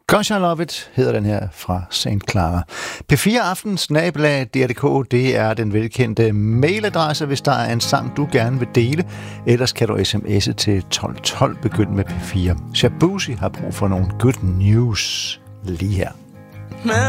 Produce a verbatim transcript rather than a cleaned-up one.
Gosh, I Love It hedder den her fra Saint Clara. P fire Aftens snabel-a D R punktum d k, det er den velkendte mailadresse, hvis der er en sang, du gerne vil dele. Ellers kan du sms'e til tolv tolv, begynd med P fire. Shabuzi har brug for nogle good news lige her.